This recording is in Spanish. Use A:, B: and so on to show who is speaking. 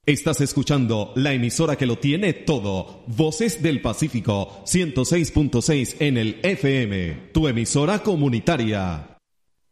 A: Estás escuchando la emisora que lo tiene todo. Voces del Pacífico, 106.6 en el FM. Tu emisora comunitaria.